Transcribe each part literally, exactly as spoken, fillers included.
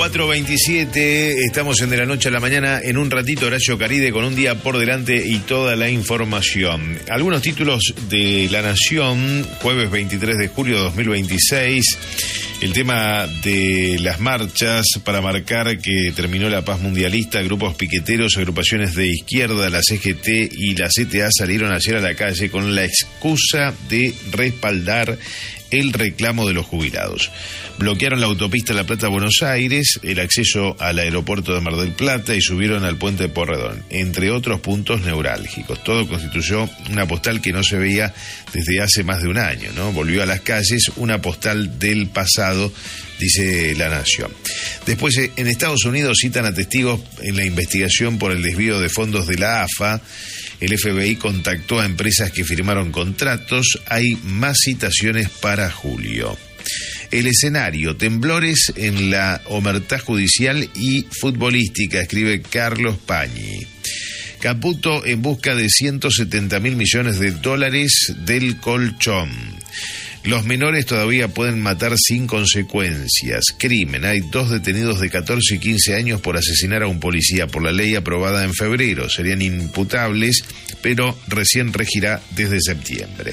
cuatro veintisiete, estamos en De la Noche a la Mañana. En un ratito, Horacio Caride con un día por delante y toda la información. Algunos títulos de La Nación, jueves veintitrés de julio de dos mil veintiséis. El tema de las marchas para marcar que terminó la paz mundialista. Grupos piqueteros, agrupaciones de izquierda, la C G T y la C T A salieron ayer a la calle con la excusa de respaldar el reclamo de los jubilados. Bloquearon la autopista La Plata-Buenos Aires, el acceso al aeropuerto de Mar del Plata y subieron al puente de Porredón, entre otros puntos neurálgicos. Todo constituyó una postal que no se veía desde hace más de un año, ¿no? Volvió a las calles una postal del pasado, dice La Nación. Después, en Estados Unidos citan a testigos en la investigación por el desvío de fondos de la A F A. El F B I contactó a empresas que firmaron contratos. Hay más citaciones para julio. El escenario, temblores en la omertá judicial y futbolística, escribe Carlos Pañi. Caputo en busca de ciento setenta mil millones de dólares del colchón. Los menores todavía pueden matar sin consecuencias. Crimen. Hay dos detenidos de catorce y quince años por asesinar a un policía por la ley aprobada en febrero. Serían imputables, pero recién regirá desde septiembre.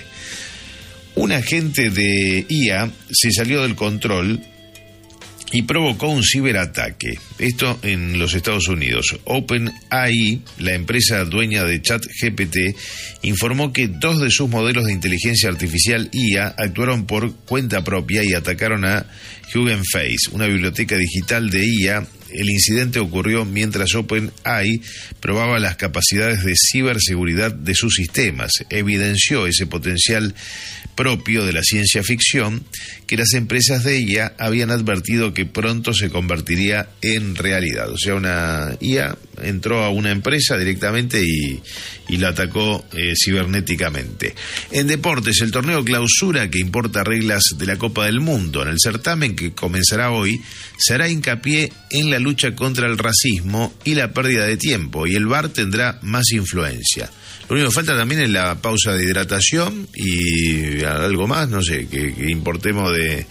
Un agente de I A se salió del control y provocó un ciberataque. Esto en los Estados Unidos. OpenAI, la empresa dueña de ChatGPT, informó que dos de sus modelos de inteligencia artificial I A actuaron por cuenta propia y atacaron a Hugging Face, una biblioteca digital de I A. El incidente ocurrió mientras OpenAI probaba las capacidades de ciberseguridad de sus sistemas. Evidenció ese potencial propio de la ciencia ficción que las empresas de I A habían advertido que pronto se convertiría en realidad. O sea, una I A entró a una empresa directamente y, y la atacó eh, cibernéticamente. En deportes, el torneo Clausura, que importa reglas de la Copa del Mundo. En el certamen que comenzará hoy, se hará hincapié en la lucha contra el racismo y la pérdida de tiempo, y el V A R tendrá más influencia. Lo único que falta también es la pausa de hidratación y algo más, no sé, que, que importemos de,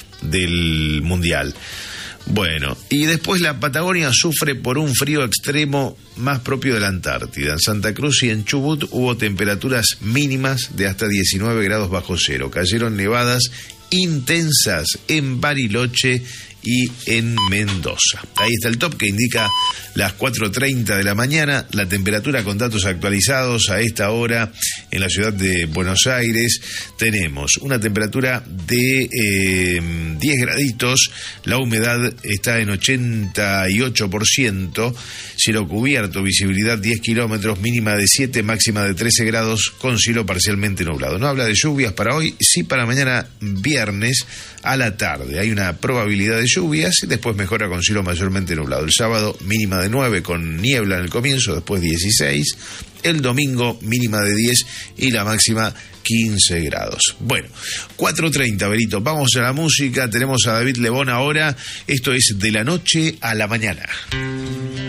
del Mundial. Bueno, y después la Patagonia sufre por un frío extremo más propio de la Antártida. En Santa Cruz y en Chubut hubo temperaturas mínimas de hasta diecinueve grados bajo cero. Cayeron nevadas intensas en Bariloche y en Mendoza. Ahí está el top que indica las cuatro treinta de la mañana, la temperatura con datos actualizados a esta hora en la ciudad de Buenos Aires. Tenemos una temperatura de eh, diez graditos, la humedad está en ochenta y ocho por ciento, cielo cubierto, visibilidad diez kilómetros, mínima de siete, máxima de trece grados, con cielo parcialmente nublado. No habla de lluvias para hoy, sí para mañana viernes a la tarde. Hay una probabilidad de lluvias y después mejora con cielo mayormente nublado. El sábado mínima de nueve con niebla en el comienzo, después dieciséis. El domingo mínima de diez y la máxima quince grados. Bueno, cuatro treinta, Berito. Vamos a la música. Tenemos a David Lebón ahora. Esto es De la Noche a la Mañana.